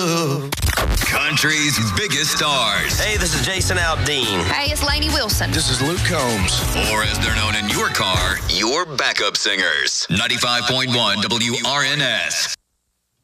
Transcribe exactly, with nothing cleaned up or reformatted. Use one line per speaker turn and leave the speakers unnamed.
Country's biggest stars.
Hey, this is Jason Aldean.
Hey, it's Lainey Wilson.
This is Luke Combs.
Or as they're known in your car, your backup singers. ninety-five point one W R N S.